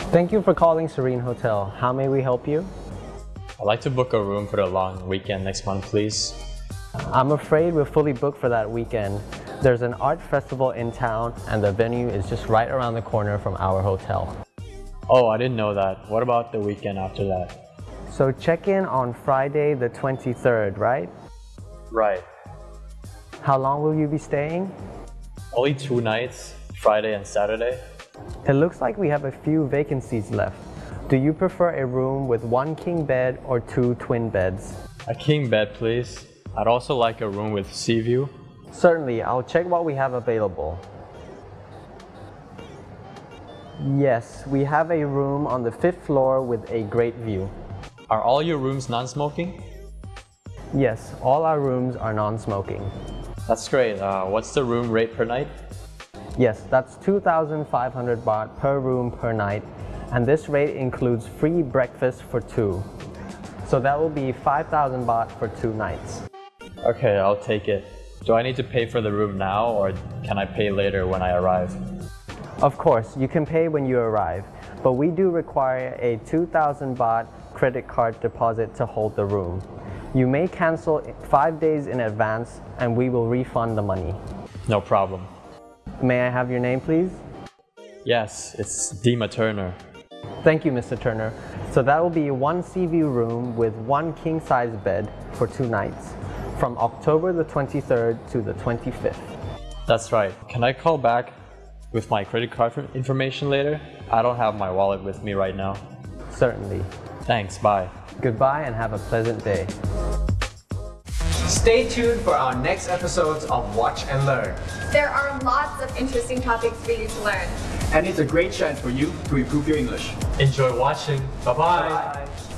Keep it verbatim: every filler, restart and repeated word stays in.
Thank you for calling Serene Hotel. How may we help you? I'd like to book a room for the long weekend next month, please. I'm afraid we're fully booked for that weekend. There's an art festival in town and the venue is just right around the corner from our hotel. Oh, I didn't know that. What about the weekend after that? So check in on Friday the twenty-third, right? Right. How long will you be staying? Only two nights, Friday and Saturday. It looks like we have a few vacancies left. Do you prefer a room with one king bed or two twin beds? A king bed, please. I'd also like a room with sea view. Certainly, I'll check what we have available. Yes, we have a room on the fifth floor with a great view. Are all your rooms non-smoking? Yes, all our rooms are non-smoking. That's great. Uh, what's the room rate per night? Yes, that's two thousand five hundred baht per room per night, and this rate includes free breakfast for two. So that will be five thousand baht for two nights. Okay, I'll take it. Do I need to pay for the room now, or can I pay later when I arrive? Of course, you can pay when you arrive, but we do require a two thousand baht credit card deposit to hold the room. You may cancel five days in advance and we will refund the money. No problem. May I have your name, please? Yes, it's Dima Turner. Thank you, Mister Turner. So that will be one sea view room with one king-size bed for two nights from October the twenty-third to the twenty-fifth. That's right. Can I call back with my credit card information later? I don't have my wallet with me right now. Certainly. Thanks, bye. Goodbye and have a pleasant day. Stay tuned for our next episodes of Watch and Learn. There are lots of interesting topics for you to learn. And it's a great chance for you to improve your English. Enjoy watching. Bye-bye. Bye.